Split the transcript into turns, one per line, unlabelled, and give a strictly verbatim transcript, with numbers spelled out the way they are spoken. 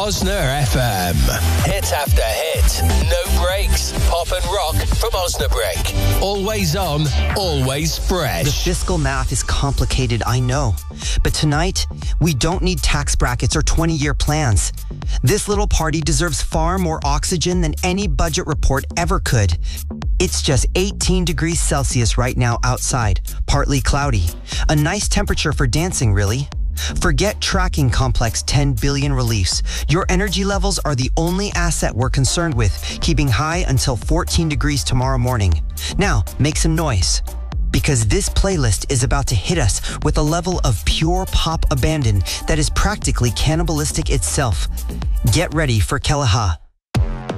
Osna F M. Hit after hit. No breaks. Pop and rock from Osnabrück. Always on, always fresh.
The fiscal math is complicated, I know. But tonight, we don't need tax brackets or twenty-year plans. This little party deserves far more oxygen than any budget report ever could. It's just eighteen degrees Celsius right now outside, partly cloudy. A nice temperature for dancing, really. Forget tracking complex ten billion reliefs. Your energy levels are the only asset we're concerned with, keeping high until fourteen degrees tomorrow morning. Now, make some noise. Because this playlist is about to hit us with a level of pure pop abandon that is practically cannibalistic itself. Get ready for Kelaha.